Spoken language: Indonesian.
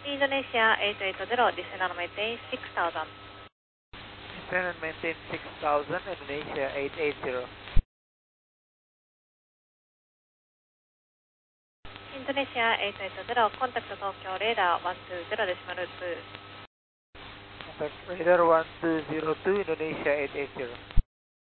Indonesia 880, descend and maintain 6000. Descend and maintain 6000, Indonesia 880. Indonesia 880, contact Tokyo radar 120.2. Contact radar 1202, Indonesia 880.